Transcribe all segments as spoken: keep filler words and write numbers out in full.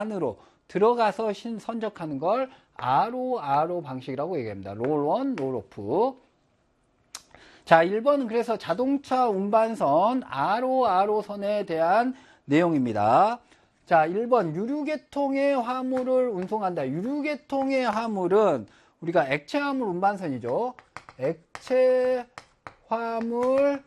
안으로 들어가서 신 선적하는 걸 알오알오 방식이라고 얘기합니다. 롤온, 롤오프. 자, 일 번은 그래서 자동차 운반선 알오알오선에 대한 내용입니다. 자, 일 번 유류계통의 화물을 운송한다. 유류계통의 화물은 우리가 액체 화물 운반선이죠. 액체 화물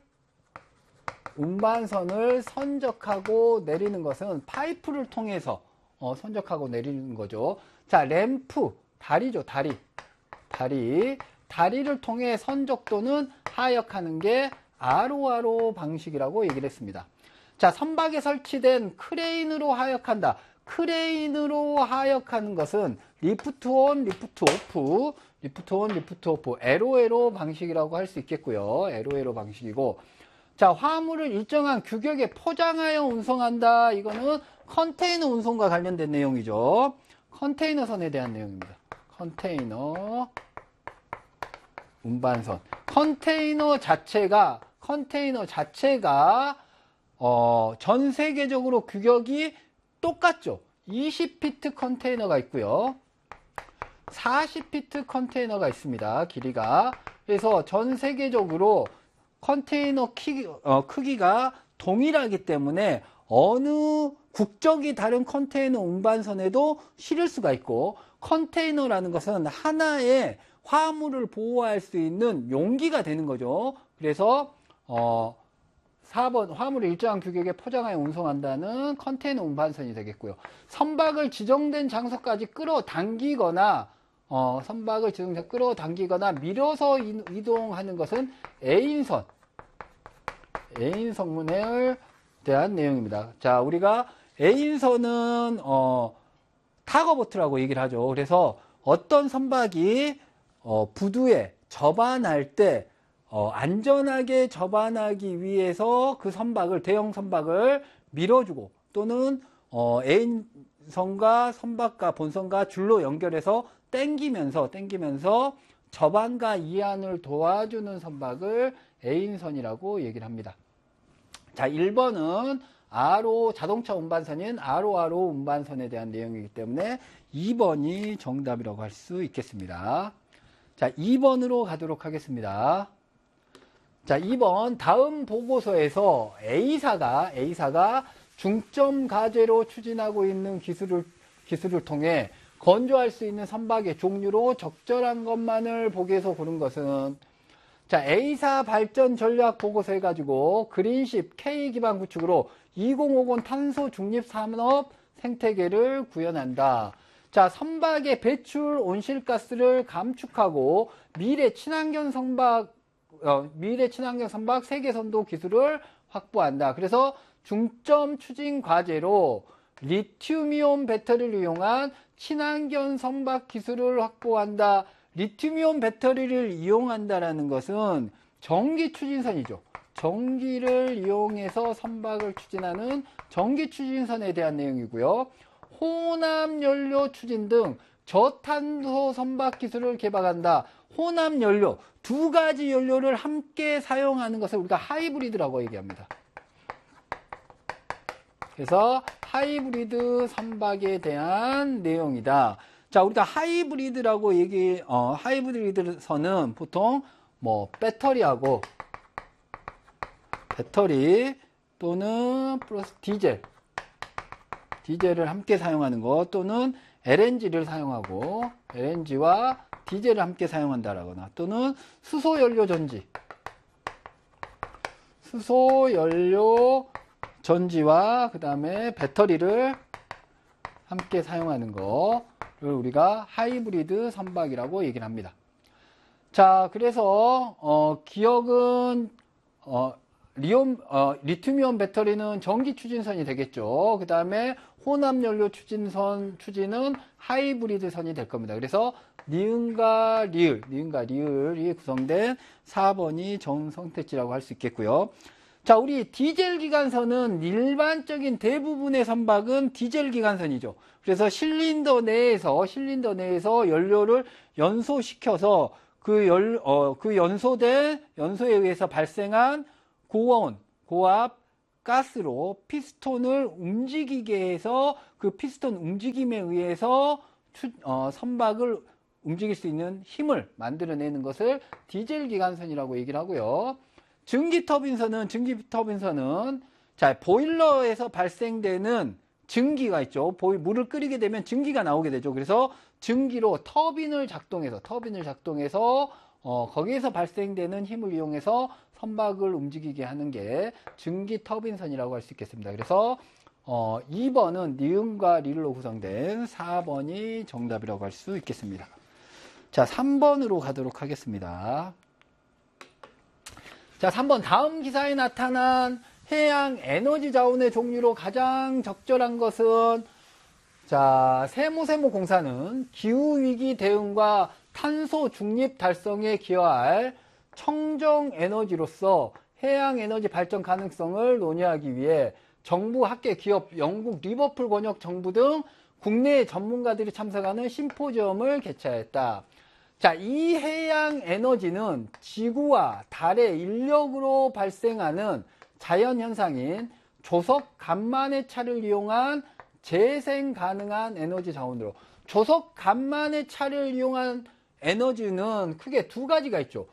운반선을 선적하고 내리는 것은 파이프를 통해서 어, 선적하고 내리는 거죠. 자, 램프, 다리죠, 다리. 다리. 다리를 통해 선적도는 하역하는 게 알오알오 방식이라고 얘기를 했습니다. 자, 선박에 설치된 크레인으로 하역한다. 크레인으로 하역하는 것은 리프트 온, 리프트 오프, 리프트 온, 리프트 오프, 엘오엘오 방식이라고 할 수 있겠고요. 엘오엘오 방식이고, 자, 화물을 일정한 규격에 포장하여 운송한다. 이거는 컨테이너 운송과 관련된 내용이죠. 컨테이너선에 대한 내용입니다. 컨테이너 운반선. 컨테이너 자체가, 컨테이너 자체가, 어, 전 세계적으로 규격이 똑같죠. 이십 피트 컨테이너가 있고요. 사십 피트 컨테이너가 있습니다. 길이가. 그래서 전 세계적으로 컨테이너 키, 어, 크기가 동일하기 때문에 어느 국적이 다른 컨테이너 운반선에도 실을 수가 있고, 컨테이너라는 것은 하나의 화물을 보호할 수 있는 용기가 되는 거죠. 그래서 어, 사 번 화물을 일정한 규격에 포장하여 운송한다는 컨테이너 운반선이 되겠고요. 선박을 지정된 장소까지 끌어당기거나 어, 선박을 지정된 끌어당기거나 밀어서 이동하는 것은 에인선, 에인선문에 대한 내용입니다. 자, 우리가 에인선은 어, 타거보트라고 얘기를 하죠. 그래서 어떤 선박이 어, 부두에 접안할 때 어, 안전하게 접안하기 위해서 그 선박을, 대형 선박을 밀어주고 또는 어, 에인선과 선박과 본선과 줄로 연결해서 땡기면서 땡기면서 접안과 이안을 도와주는 선박을 에인선이라고 얘기를 합니다. 자, 일 번은 알오, 자동차 운반선인 알오알오 운반선에 대한 내용이기 때문에 이 번이 정답이라고 할 수 있겠습니다. 자, 이 번으로 가도록 하겠습니다. 자, 이 번 다음 보고서에서 A사가 A사가 중점 과제로 추진하고 있는 기술을 기술을 통해 건조할 수 있는 선박의 종류로 적절한 것만을 보기에서 고른 것은, 자, A사 발전 전략 보고서 해가지고 그린십 K 기반 구축으로 이천오십 탄소 중립 산업 생태계를 구현한다. 자, 선박의 배출 온실가스를 감축하고 미래 친환경 선박, 어, 미래 친환경 선박 세계 선도 기술을 확보한다. 그래서 중점 추진 과제로 리튬이온 배터리를 이용한 친환경 선박 기술을 확보한다. 리튬이온 배터리를 이용한다라는 것은 전기 추진선이죠. 전기를 이용해서 선박을 추진하는 전기 추진선에 대한 내용이고요. 혼합연료 추진 등 저탄소 선박 기술을 개발한다. 혼합연료, 두 가지 연료를 함께 사용하는 것을 우리가 하이브리드라고 얘기합니다. 그래서 하이브리드 선박에 대한 내용이다. 자, 우리가 하이브리드라고 얘기, 어, 하이브리드선은 보통 뭐 배터리하고 배터리 또는 플러스 디젤, 디젤을 함께 사용하는 것, 또는 엘엔지를 사용하고 엘엔지와 디젤을 함께 사용한다라거나, 또는 수소연료 전지, 수소연료 전지와 그 다음에 배터리를 함께 사용하는 거를 우리가 하이브리드 선박이라고 얘기를 합니다. 자, 그래서 어, 기억은 어, 리온, 어, 리튬이온 배터리는 전기 추진선이 되겠죠. 그 다음에 혼합연료 추진선, 추진은 하이브리드 선이 될 겁니다. 그래서 니은과 리을, 니은과 리을이 구성된 사 번이 정선택지라고 할 수 있겠고요. 자, 우리 디젤 기관선은 일반적인 대부분의 선박은 디젤 기관선이죠. 그래서 실린더 내에서, 실린더 내에서 연료를 연소시켜서 그 연, 어, 그 연소된, 연소에 의해서 발생한 고온, 고압, 가스로 피스톤을 움직이게 해서 그 피스톤 움직임에 의해서 추, 어, 선박을 움직일 수 있는 힘을 만들어내는 것을 디젤 기관선이라고 얘기를 하고요. 증기 터빈선은 증기 터빈선은 자 보일러에서 발생되는 증기가 있죠. 보일, 물을 끓이게 되면 증기가 나오게 되죠. 그래서 증기로 터빈을 작동해서 터빈을 작동해서 어, 거기에서 발생되는 힘을 이용해서 선박을 움직이게 하는 게 증기 터빈선이라고 할 수 있겠습니다. 그래서 어, 이 번은 니은과 릴로 구성된 사 번이 정답이라고 할 수 있겠습니다. 자, 삼 번으로 가도록 하겠습니다. 자, 삼 번 다음 기사에 나타난 해양 에너지 자원의 종류로 가장 적절한 것은 자, 세모세모 공사는 기후위기 대응과 탄소 중립 달성에 기여할 청정 에너지로서 해양 에너지 발전 가능성을 논의하기 위해 정부, 학계, 기업, 영국, 리버풀 권역 정부 등 국내 전문가들이 참석하는 심포지엄을 개최했다. 자, 이 해양 에너지는 지구와 달의 인력으로 발생하는 자연현상인 조석 간만의 차를 이용한 재생 가능한 에너지 자원으로 조석 간만의 차를 이용한 에너지는 크게 두 가지가 있죠.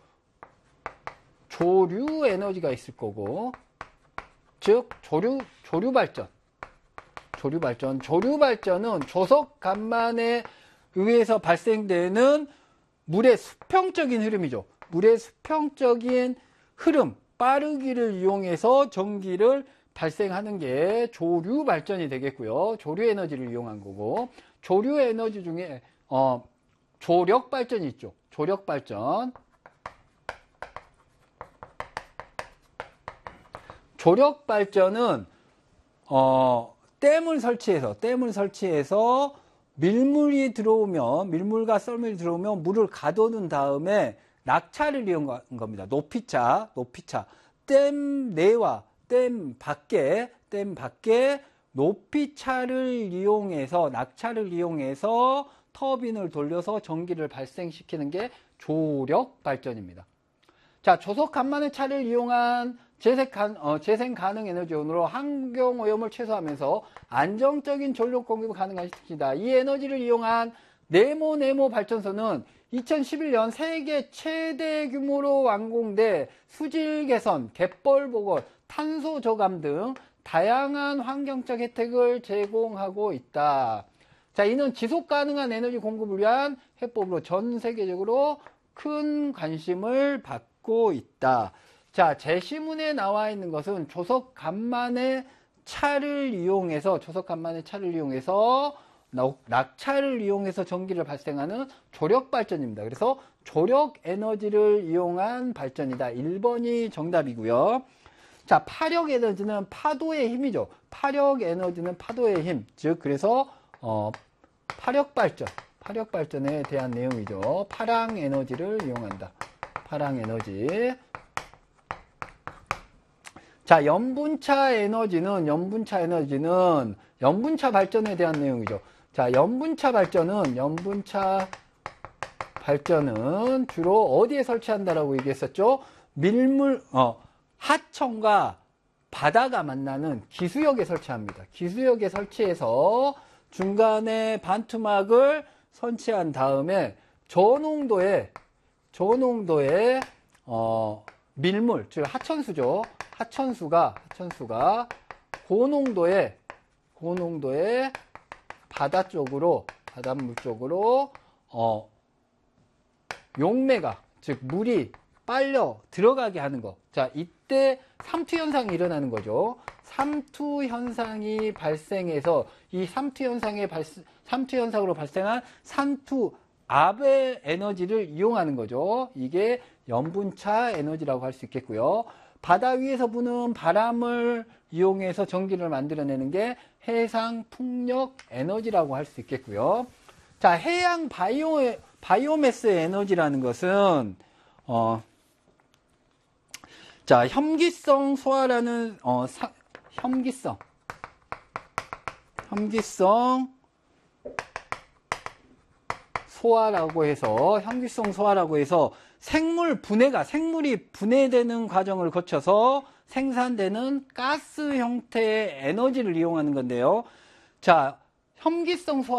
조류 에너지가 있을 거고, 즉 조류 조류 발전, 조류 발전, 조류 발전은 조석 간만에 의해서 발생되는 물의 수평적인 흐름이죠. 물의 수평적인 흐름, 빠르기를 이용해서 전기를 발생하는 게 조류 발전이 되겠고요. 조류 에너지를 이용한 거고, 조류 에너지 중에 어, 조력 발전이 있죠. 조력 발전. 조력 발전은 어, 댐을 설치해서 댐을 설치해서 밀물이 들어오면 밀물과 썰물이 들어오면 물을 가둬놓은 다음에 낙차를 이용한 겁니다. 높이차, 높이차. 댐 내와 댐 밖에 댐 밖에 높이차를 이용해서 낙차를 이용해서 터빈을 돌려서 전기를 발생시키는 게 조력 발전입니다. 자, 조석 간만의 차를 이용한 재생, 간, 어, 재생 가능 에너지원으로 환경 오염을 최소화하면서 안정적인 전력 공급을 가능하십니다. 이 에너지를 이용한 네모 네모 발전소는 이천십일 년 세계 최대 규모로 완공돼 수질 개선, 갯벌 보건, 탄소 저감 등 다양한 환경적 혜택을 제공하고 있다. 자, 이는 지속 가능한 에너지 공급을 위한 해법으로 전 세계적으로 큰 관심을 받고 있다. 자, 제시문에 나와 있는 것은 조석 간만의 차를 이용해서 조석 간만의 차를 이용해서 낙차를 이용해서 전기를 발생하는 조력 발전입니다. 그래서 조력 에너지를 이용한 발전이다. 일 번이 정답이고요. 자, 파력 에너지는 파도의 힘이죠. 파력 에너지는 파도의 힘. 즉, 그래서 어, 파력 발전, 파력 발전에 대한 내용이죠. 파랑 에너지를 이용한다. 파랑 에너지. 자, 염분차 에너지는 염분차 에너지는 염분차 발전에 대한 내용이죠. 자, 염분차 발전은 염분차 발전은 주로 어디에 설치한다라고 얘기했었죠? 밀물 어 하천과 바다가 만나는 기수역에 설치합니다. 기수역에 설치해서 중간에 반투막을 설치한 다음에 저농도의 저농도의 어 밀물, 즉 하천수죠. 하천수가 하천수가 고농도의 고농도의 바다 쪽으로 바닷물 쪽으로 어 용매가 즉 물이 빨려 들어가게 하는 거. 자, 이때 삼투 현상이 일어나는 거죠. 삼투 현상이 발생해서 이 삼투 현상의 발생 삼투 현상으로 발생한 산투 압의 에너지를 이용하는 거죠. 이게 염분차 에너지라고 할 수 있겠고요. 바다 위에서 부는 바람을 이용해서 전기를 만들어내는 게 해상 풍력 에너지라고 할 수 있겠고요. 자, 해양 바이오, 바이오매스 에너지라는 것은, 어, 자, 혐기성 소화라는, 어, 사, 혐기성, 혐기성 소화라고 해서, 혐기성 소화라고 해서 생물 분해가, 생물이 분해되는 과정을 거쳐서 생산되는 가스 형태의 에너지를 이용하는 건데요. 자, 혐기성 소화